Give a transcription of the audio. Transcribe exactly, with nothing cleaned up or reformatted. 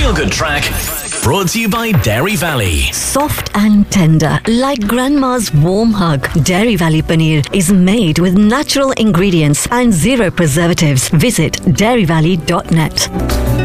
feel-good track brought to you by Dairy Valley. Soft and tender, like grandma's warm hug. Dairy Valley paneer is made with natural ingredients and zero preservatives. Visit dairy valley dot net.